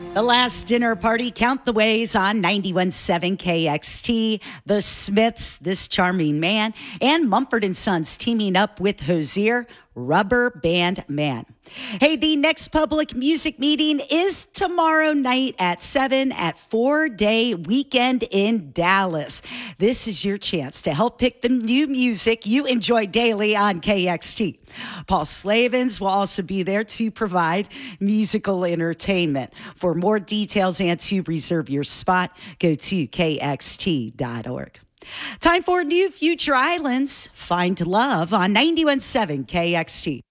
The Last Dinner Party, Count the Ways on 91.7 KXT. The Smiths, This Charming Man, and Mumford & Sons teaming up with Hozier, Rubber Band Man. Hey, the next public music meeting is tomorrow night at 7 at 4-Day Weekend in Dallas. This is your chance to help pick the new music you enjoy daily on KXT. Paul Slavens will also be there to provide musical entertainment. For more details and to reserve your spot, go to kxt.org. Time for New Future Islands. Find love on 91.7 KXT.